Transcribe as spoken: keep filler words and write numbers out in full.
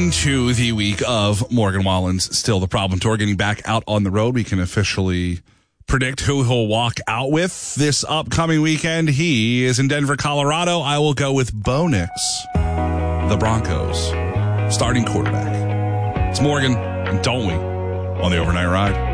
into the week of Morgan Wallen's Still the Problem Tour, getting back out on the road. We can officially predict who he'll walk out with this upcoming weekend. He is in Denver, Colorado. I will go with Bo Nix, the Broncos starting quarterback. It's Morgan and Don't We on the Overnight Ride.